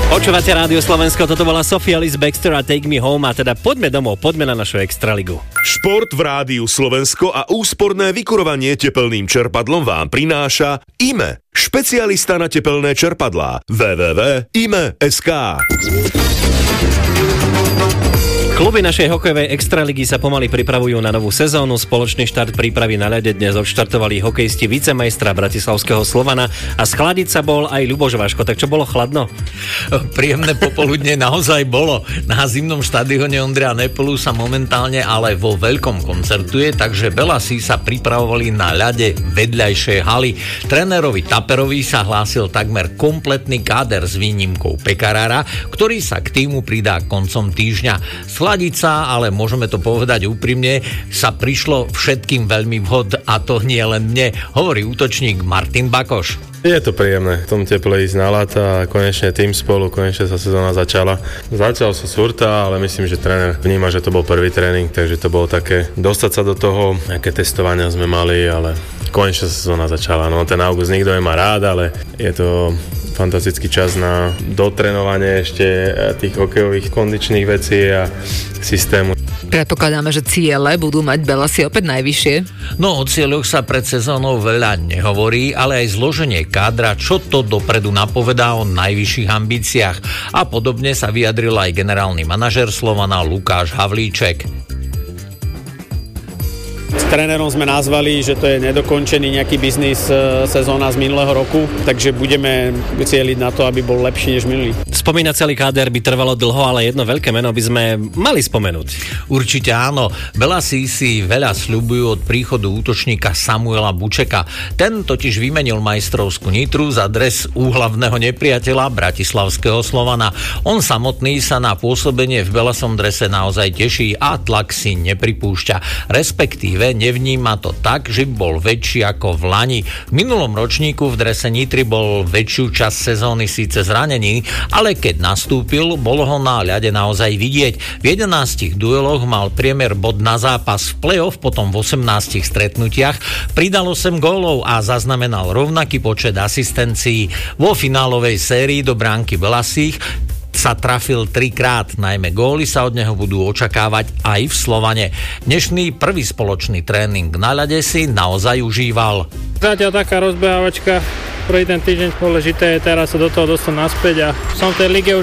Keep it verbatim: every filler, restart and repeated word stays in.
Počúvate Rádio Slovensko, toto bola Sophia Ellis Bextor a Take Me Home a teda poďme domov, poďme na našu Extraligu. Šport v Rádiu Slovensko a úsporné vykurovanie tepelným čerpadlom vám prináša í em e, špecialista na tepelné čerpadlá. w w w bodka i m e bodka es ká. Kluby našej hokejovej extraligy sa pomaly pripravujú na novú sezónu. Spoločný štart prípravy na ľade dnes odštartovali hokejisti vicemajstra bratislavského Slovana a schladiť sa bol aj Ľuboš Vaško. Tak čo, bolo chladno? Príjemné popoludne naozaj bolo. Na zimnom štadióne Ondreja Nepolu sa momentálne ale vo veľkom koncertuje, takže Belasi sa pripravovali na ľade vedľajšej haly. Trénerovi Taperovi sa hlásil takmer kompletný káder s výnimkou Pekarára, ktorý sa k týmu pridá koncom týždňa. Chladiť sa, ale môžeme to povedať úprimne, sa prišlo všetkým veľmi vhod a to nie len mne, hovorí útočník Martin Bakoš. Je to príjemné, v tom teple ísť na ľad a konečne tým spolu, konečne sa sezóna začala. Začal sa surta, ale myslím, že tréner vníma, že to bol prvý tréning, takže to bolo také dostať sa do toho, aké testovania sme mali, ale konečne sa sezóna začala. No ten august nikto nemá rád, ale je to fantastický čas na dotrenovanie ešte tých hokejových kondičných vecí a systému. Predpokladáme, že ciele budú mať Belasi opäť najvyššie. No o cieľoch sa pred sezónou veľa nehovorí, ale aj zloženie kádra, čo to dopredu napovedá o najvyšších ambíciách. A podobne sa vyjadril aj generálny manažér Slovana Lukáš Havlíček. S trénerom sme nazvali, že to je nedokončený nejaký biznis sezóna z minulého roku, takže budeme cieliť na to, aby bol lepší než minulý. Spomínať celý káder by trvalo dlho, ale jedno veľké meno by sme mali spomenúť. Určite áno. Belasi si veľa sľubujú od príchodu útočníka Samuela Bučeka. Ten totiž vymenil majstrovskú Nitru za dres úhlavného nepriateľa bratislavského Slovana. On samotný sa na pôsobenie v belasom drese naozaj teší a tlak si nepripúšťa. Respektíve nevníma to tak, že by bol väčší ako v lani. V minulom ročníku v drese Nitry bol väčšiu časť sezóny síce zranený, ale keď nastúpil, bolo ho na ľade naozaj vidieť. V jedenástich dueloch mal priemer bod na zápas, v play-off potom v osemnástich stretnutiach pridal osem gólov a zaznamenal rovnaký počet asistencií. Vo finálovej sérii do bránky Belasích sa trafil trikrát, najmä góly sa od neho budú očakávať aj v Slovane. Dnešný prvý spoločný tréning na ľade si naozaj užíval. Zatiaľ taká rozbehávačka, prvý ten týždeň dôležité je teraz sa do toho dostať naspäť a som v tej lige